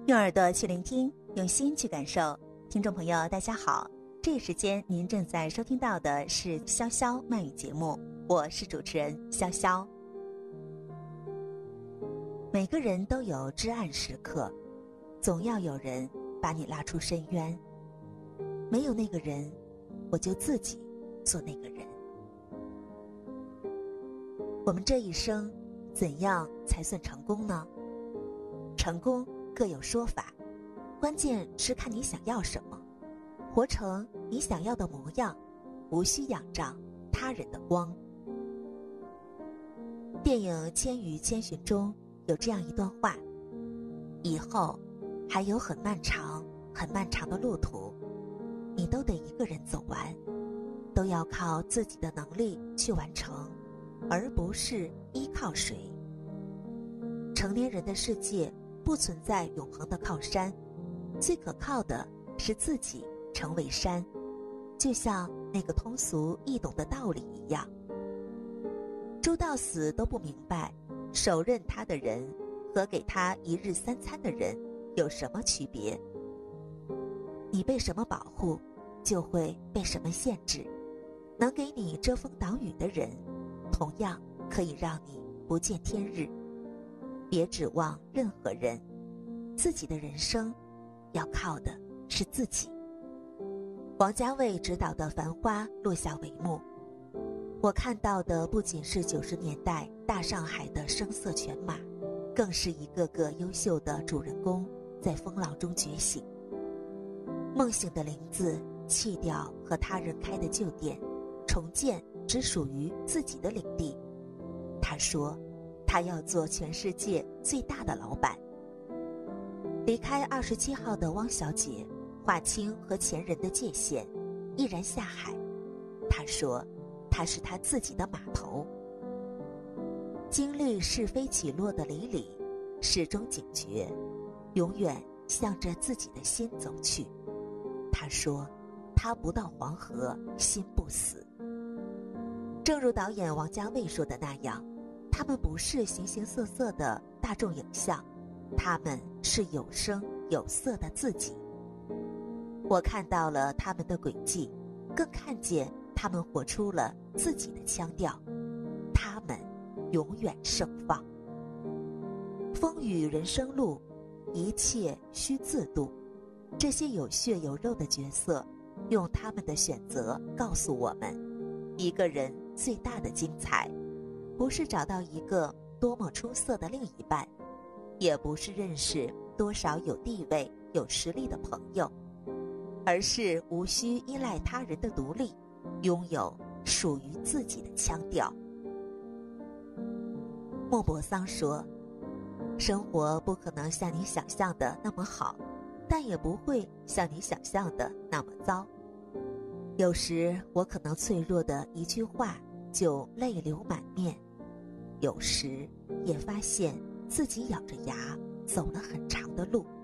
用耳朵去聆听，用心去感受。听众朋友大家好，这一时间您正在收听到的是潇潇慢语节目，我是主持人潇潇。每个人都有至暗时刻，总要有人把你拉出深渊。没有那个人，我就自己做那个人。我们这一生怎样才算成功呢？成功各有说法，关键是看你想要什么，活成你想要的模样，无需仰仗他人的光。电影《千与千寻》中有这样一段话：以后还有很漫长很漫长的路途，你都得一个人走完，都要靠自己的能力去完成，而不是依靠谁。成年人的世界不存在永恒的靠山，最可靠的是自己成为山，就像那个通俗易懂的道理一样。猪到死都不明白，手刃他的人和给他一日三餐的人有什么区别。你被什么保护，就会被什么限制。能给你遮风挡雨的人，同样可以让你不见天日。别指望任何人，自己的人生要靠的是自己。王家卫执导的《繁花》落下帷幕，我看到的不仅是90年代大上海的声色犬马，更是一个个优秀的主人公在风浪中觉醒。梦醒的林子弃掉和他人开的旧店，重建只属于自己的领地。他说他要做全世界最大的老板。离开27号的汪小姐划清和前人的界限，毅然下海。他说他是他自己的码头。经历是非起落的李李始终警觉，永远向着自己的心走去。他说他不到黄河心不死。正如导演王家卫说的那样，他们不是形形色色的大众影像，他们是有声有色的自己。我看到了他们的轨迹，更看见他们活出了自己的腔调，他们永远盛放。风雨人生路，一切需自度。这些有血有肉的角色，用他们的选择告诉我们，一个人最大的精彩，不是找到一个多么出色的另一半，也不是认识多少有地位有实力的朋友，而是无需依赖他人的独立，拥有属于自己的腔调。莫泊桑说，生活不可能像你想象的那么好，但也不会像你想象的那么糟。有时我可能脆弱的一句话就泪流满面，有时也发现自己咬着牙走了很长的路。